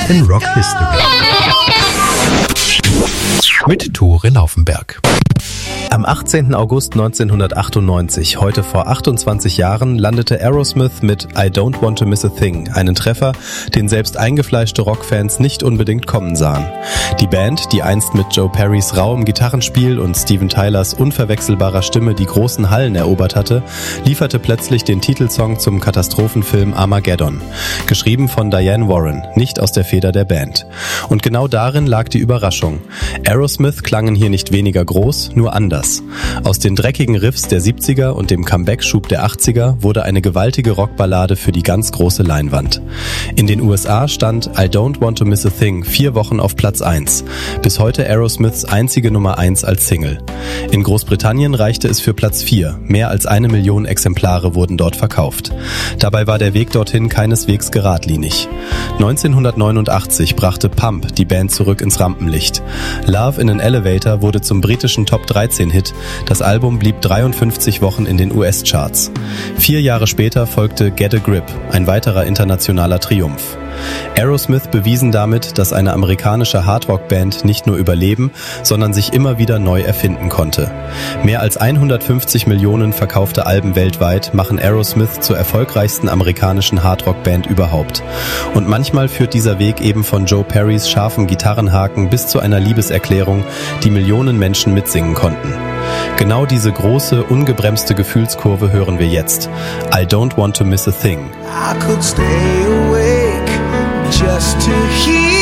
in Rock History mit Tore Laufenberg. Am 18. August 1998, heute vor 28 Jahren, landete Aerosmith mit I Don't Want to Miss a Thing, einen Treffer, den selbst eingefleischte Rockfans nicht unbedingt kommen sahen. Die Band, die einst mit Joe Perrys rauem Gitarrenspiel und Steven Tylers unverwechselbarer Stimme die großen Hallen erobert hatte, lieferte plötzlich den Titelsong zum Katastrophenfilm Armageddon, geschrieben von Diane Warren, nicht aus der Feder der Band. Und genau darin lag die Überraschung. Aerosmith klangen hier nicht weniger groß, nur anders. Aus den dreckigen Riffs der 70er und dem Comeback-Schub der 80er wurde eine gewaltige Rockballade für die ganz große Leinwand. In den USA stand I Don't Want to Miss a Thing 4 Wochen auf Platz 1, bis heute Aerosmiths einzige Nummer 1 als Single. In Großbritannien reichte es für Platz 4, mehr als 1 Million Exemplare wurden dort verkauft. Dabei war der Weg dorthin keineswegs geradlinig. 1989 brachte Pump die Band zurück ins Rampenlicht. Love in an Elevator wurde zum britischen Top 13-Hit. Das Album blieb 53 Wochen in den US-Charts. 4 Jahre später folgte Get a Grip, ein weiterer internationaler Triumph. Aerosmith bewiesen damit, dass eine amerikanische Hardrock-Band nicht nur überleben, sondern sich immer wieder neu erfinden konnte. Mehr als 150 Millionen verkaufte Alben weltweit machen Aerosmith zur erfolgreichsten amerikanischen Hardrock-Band überhaupt. Und manchmal führt dieser Weg eben von Joe Perrys scharfen Gitarrenhaken bis zu einer Liebeserklärung, die Millionen Menschen mitsingen konnten. Genau diese große, ungebremste Gefühlskurve hören wir jetzt. I Don't Want to Miss a Thing. I could stay awake just to hear